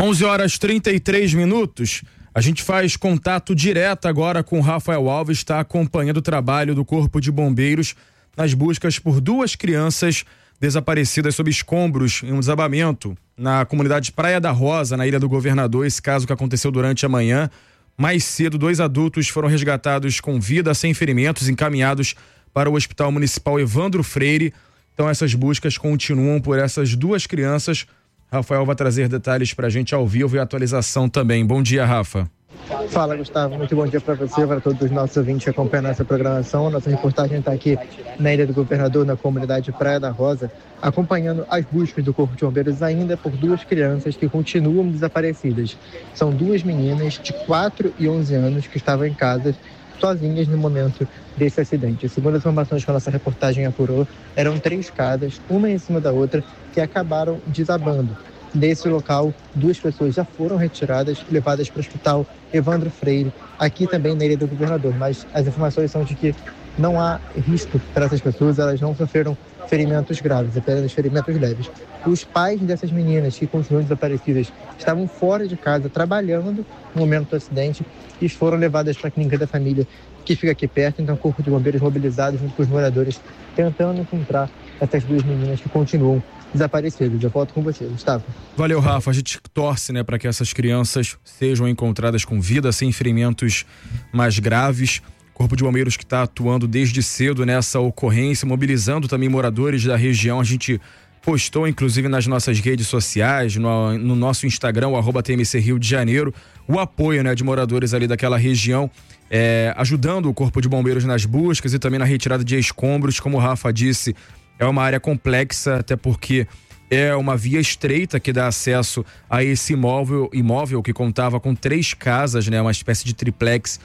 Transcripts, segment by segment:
11h33. A gente faz contato direto agora com o Rafael Alves, está acompanhando o trabalho do Corpo de Bombeiros nas buscas por duas crianças desaparecidas sob escombros em um desabamento na comunidade Praia da Rosa, na Ilha do Governador. Esse caso que aconteceu durante a manhã. Mais cedo, 2 adultos foram resgatados com vida, sem ferimentos, encaminhados para o Hospital Municipal Evandro Freire. Então essas buscas continuam por essas duas crianças. Rafael vai trazer detalhes pra gente ao vivo e atualização também. Bom dia, Rafa. Fala, Gustavo. Muito bom dia para você, para todos os nossos ouvintes que acompanham essa programação. Nossa reportagem está aqui na Ilha do Governador, na comunidade Praia da Rosa, acompanhando as buscas do Corpo de Bombeiros ainda por duas crianças que continuam desaparecidas. São duas meninas de 4 e 11 anos que estavam em casa sozinhas no momento desse acidente. Segundo as informações que a nossa reportagem apurou, eram 3 casas, uma em cima da outra, que acabaram desabando. Nesse local, 2 pessoas já foram retiradas e levadas para o Hospital Evandro Freire, aqui também na Ilha do Governador, mas as informações são de que não há risco para essas pessoas, elas não sofreram ferimentos graves, apenas ferimentos leves. Os pais dessas meninas que continuam desaparecidas estavam fora de casa trabalhando no momento do acidente e foram levadas para a clínica da família, que fica aqui perto. Então o Corpo de Bombeiros mobilizado junto com os moradores, tentando encontrar essas duas meninas que continuam desaparecidas. Eu volto com você, Gustavo. Valeu, Rafa. A gente torce, para que essas crianças sejam encontradas com vida, sem ferimentos mais graves. Corpo de Bombeiros que está atuando desde cedo nessa ocorrência, mobilizando também moradores da região. A gente postou, inclusive, nas nossas redes sociais, no nosso Instagram, o @TMC Rio de Janeiro, o apoio, de moradores ali daquela região, ajudando o Corpo de Bombeiros nas buscas e também na retirada de escombros. Como o Rafa disse, é uma área complexa, até porque é uma via estreita que dá acesso a esse imóvel que contava com 3 casas, uma espécie de triplex.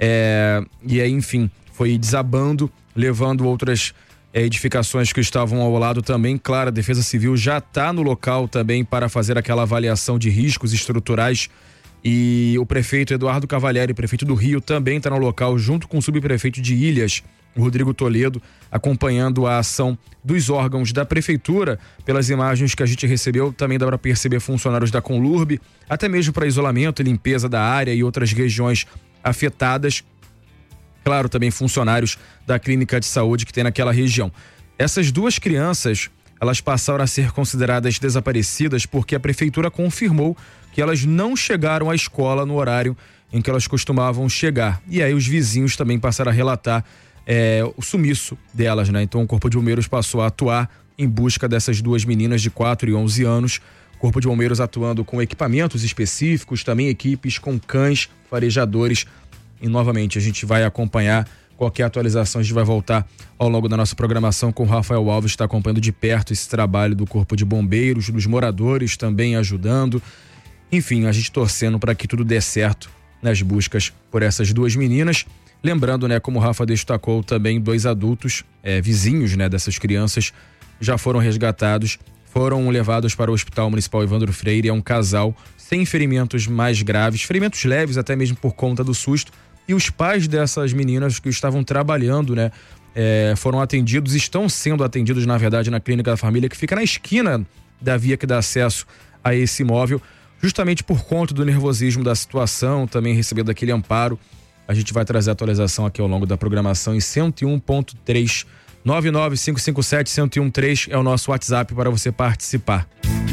E aí, enfim, foi desabando, levando outras edificações que estavam ao lado também. Claro, a Defesa Civil já está no local também para fazer aquela avaliação de riscos estruturais. E o prefeito Eduardo Cavalieri, prefeito do Rio, também está no local, junto com o subprefeito de Ilhas, o Rodrigo Toledo, acompanhando a ação dos órgãos da prefeitura. Pelas imagens que a gente recebeu, também dá para perceber funcionários da Conlurb, até mesmo para isolamento e limpeza da área e outras regiões afetadas. Claro, também funcionários da clínica de saúde que tem naquela região. Essas duas crianças, elas passaram a ser consideradas desaparecidas porque a prefeitura confirmou que elas não chegaram à escola no horário em que elas costumavam chegar. E aí os vizinhos também passaram a relatar o sumiço delas, Então o Corpo de Bombeiros passou a atuar em busca dessas duas meninas de 4 e 11 anos. Corpo de Bombeiros atuando com equipamentos específicos, também equipes com cães farejadores. E novamente a gente vai acompanhar qualquer atualização, a gente vai voltar ao longo da nossa programação com o Rafael Alves, que está acompanhando de perto esse trabalho do Corpo de Bombeiros, dos moradores também ajudando. Enfim, a gente torcendo para que tudo dê certo nas buscas por essas duas meninas. Lembrando, como o Rafa destacou, também 2 adultos, vizinhos, dessas crianças, já foram resgatados, foram levados para o Hospital Municipal Evandro Freire. É um casal sem ferimentos mais graves, ferimentos leves até mesmo por conta do susto. E os pais dessas meninas que estavam trabalhando, foram atendidos, estão sendo atendidos, na verdade, na Clínica da Família, que fica na esquina da via que dá acesso a esse imóvel, justamente por conta do nervosismo da situação, também recebendo aquele amparo. A gente vai trazer a atualização aqui ao longo da programação em 101.3. 99557-1013 é o nosso WhatsApp para você participar.